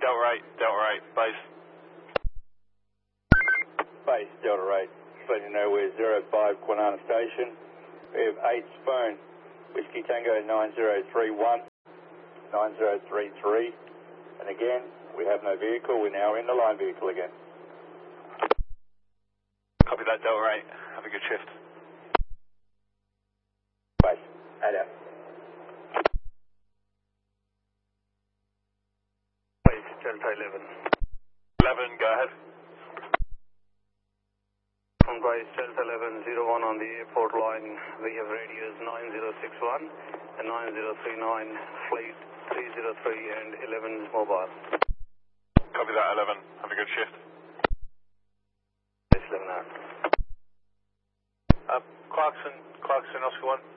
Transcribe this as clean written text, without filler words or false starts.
Delta 8, base. Base, Delta 8. Just letting you know we're 05 Kwinana Station. We have 8's phone, Whiskey Tango 9031, 9033. And again, we have no vehicle. We're now in the line vehicle again. Copy that, Delta 8. Have a good shift. Base, 8 out. Base, Delta 11. 11, go ahead. From base, Delta 11, 01 on the airport line. We have radios 9061 and 9039, flight 303 and 11 mobile. Copy that, 11. Have a good shift. Base 11 out. Clarkson, Oscar 1.